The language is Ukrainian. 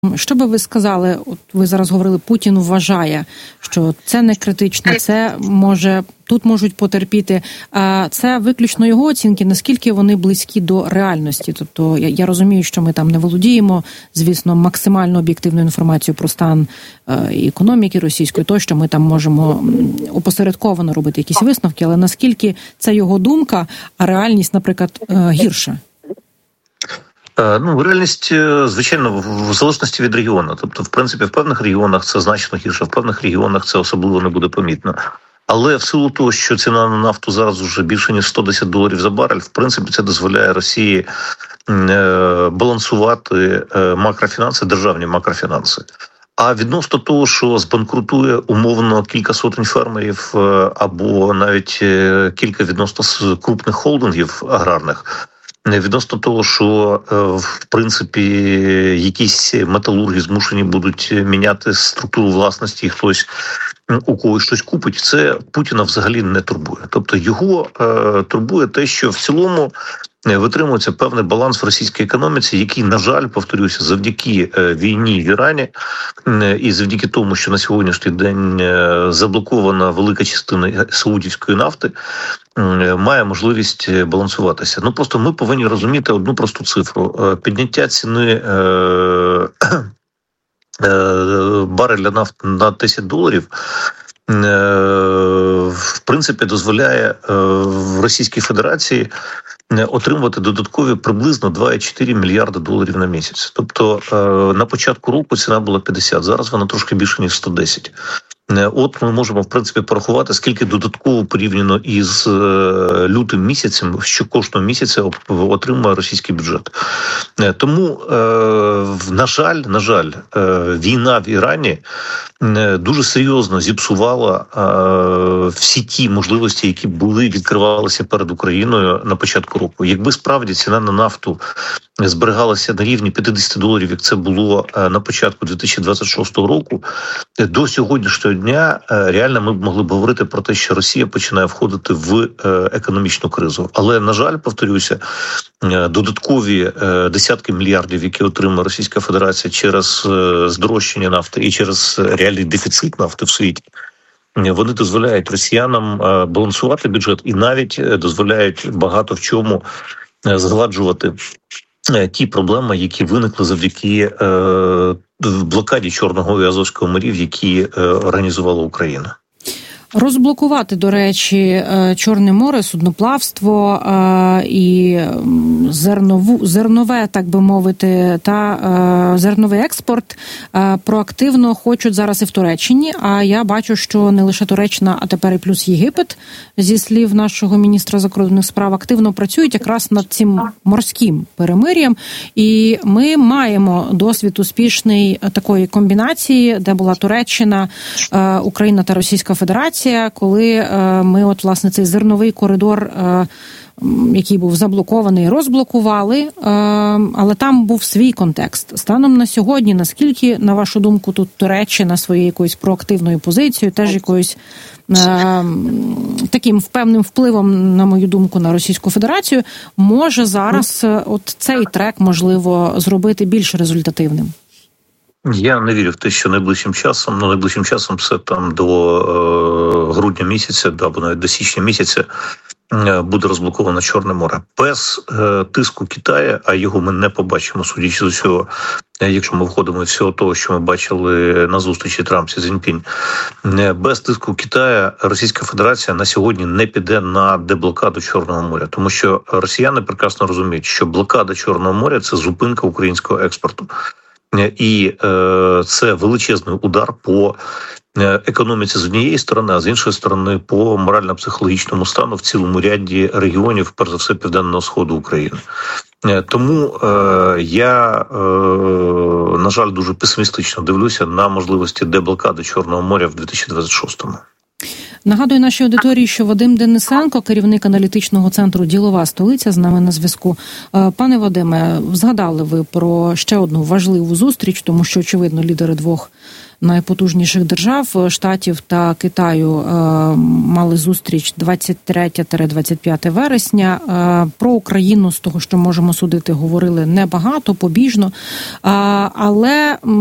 Що би ви сказали, от ви зараз говорили, Путін вважає, що це не критично, це тут можуть потерпіти. Це виключно його оцінки, наскільки вони близькі до реальності. Тобто я розумію, що ми там не володіємо, звісно, максимально об'єктивну інформацію про стан економіки російської, тощо ми там можемо опосередковано робити якісь висновки, але наскільки це його думка, а реальність, наприклад, гірша? Реальність, звичайно, в залежності від регіону. Тобто, в принципі, в певних регіонах це значно гірше, в певних регіонах це особливо не буде помітно. Але в силу того, що ціна на нафту зараз вже більше, ніж $110 за барель, в принципі, це дозволяє Росії балансувати макрофінанси, державні макрофінанси. А відносно того, що збанкрутує умовно кілька сотень фермерів або навіть кілька відносно крупних холдингів аграрних, відносно того, що, в принципі, якісь металурги змушені будуть міняти структуру власності, і хтось у когось щось купить, це Путіна взагалі не турбує. Тобто його турбує те, що в цілому витримується певний баланс в російській економіці, який, на жаль, повторюся, завдяки війні в Ірані і завдяки тому, що на сьогоднішній день заблокована велика частина саудівської нафти, має можливість балансуватися. Просто ми повинні розуміти одну просту цифру. Підняття ціни бареля нафти на $10, в принципі, дозволяє в Російській Федерації отримувати додаткові приблизно $2,4 мільярда на місяць. Тобто на початку року ціна була 50, зараз вона трошки більше, ніж 110. От ми можемо, в принципі, порахувати, скільки додатково порівняно із лютим місяцем, що кожного місяця отримує російський бюджет. Тому, на жаль, війна в Ірані дуже серйозно зіпсувала всі ті можливості, які відкривалися перед Україною на початку року. Якби справді ціна на нафту зберігалася на рівні $50, як це було на початку 2026 року, до сьогоднішнього дня реально ми б могли б говорити про те, що Росія починає входити в економічну кризу. Але, на жаль, повторюся, додаткові десятки мільярдів, які отримує Російська Федерація через здорожчання нафти і через реальний дефіцит нафти в світі, вони дозволяють росіянам балансувати бюджет і навіть дозволяють багато в чому згладжувати ті проблеми, які виникли завдяки блокаді Чорного і Азовського морів, які організувала Україна. Розблокувати, до речі, Чорне море, судноплавство і зернове, так би мовити, та зерновий експорт проактивно хочуть зараз і в Туреччині. А я бачу, що не лише Туреччина, а тепер і плюс Єгипет, зі слів нашого міністра закордонних справ, активно працюють якраз над цим морським перемир'ям. І ми маємо досвід успішний такої комбінації, де була Туреччина, Україна та Російська Федерація, коли ми власне цей зерновий коридор, який був заблокований, розблокували, але там був свій контекст. Станом на сьогодні, наскільки, на вашу думку, тут Туреччина своєю якоюсь проактивною позицією, теж якоюсь таким певним впливом, на мою думку, на Російську Федерацію, може зараз от цей трек, можливо, зробити більш результативним? Я не вірю в те, що найближчим часом це там до грудня місяця, або навіть до січня місяця буде розблоковано Чорне море. Без тиску Китаю, а його ми не побачимо, судячи з усього, якщо ми входимо з всього того, що ми бачили на зустрічі Трамп Сі Цзіньпінь. Без тиску Китаю Російська Федерація на сьогодні не піде на деблокаду Чорного моря, тому що росіяни прекрасно розуміють, що блокада Чорного моря – це зупинка українського експорту. І це величезний удар по економіці з однієї сторони, а з іншої сторони по морально-психологічному стану в цілому ряді регіонів, перш за все, Південного Сходу України. Тому я, на жаль, дуже песимістично дивлюся на можливості деблокади Чорного моря в 2026-му. Нагадую нашій аудиторії, що Вадим Денисенко, керівник аналітичного центру «Ділова столиця», з нами на зв'язку. Пане Вадиме, згадали ви про ще одну важливу зустріч, тому що, очевидно, лідери двох найпотужніших держав, Штатів та Китаю, мали зустріч 23-25 вересня. Про Україну, з того, що можемо судити, говорили небагато, побіжно, але